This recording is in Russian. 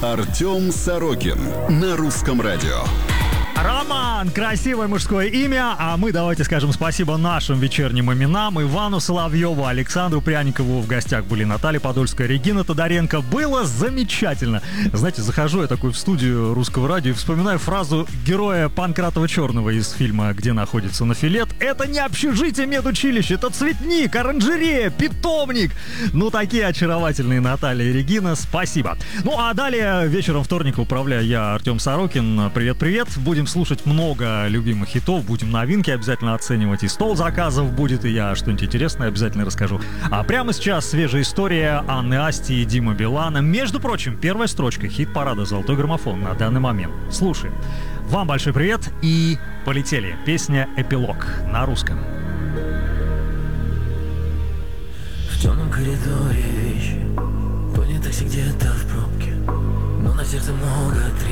Артем Сорокин на Русском радио. Роман, красивое мужское имя, а мы давайте скажем спасибо нашим вечерним именам: Ивану Соловьеву, Александру Пряникову. В гостях были Наталья Подольская, Регина Тодоренко. Было замечательно. Знаете, захожу я такой в студию Русского радио и вспоминаю фразу героя Панкратова Черного из фильма «Где находится Нофелет». Это не общежитие медучилище, это цветник, оранжерея, питомник. Ну, такие очаровательные Наталья и Регина. Спасибо. Ну, а далее вечером вторника управляю я, Артем Сорокин. Привет-привет. Будем слушать много любимых хитов, будем новинки обязательно оценивать, и стол заказов будет, и я что-нибудь интересное обязательно расскажу. А прямо сейчас свежая история Анны Асти и Димы Билана. Между прочим, первая строчка хит-парада «Золотой граммофон» на данный момент. Слушаем. Вам большой привет и полетели. Песня «Эпилог» на русском. В темном коридоре вещи, понятых где-то в пробке, но на сердце много трещин.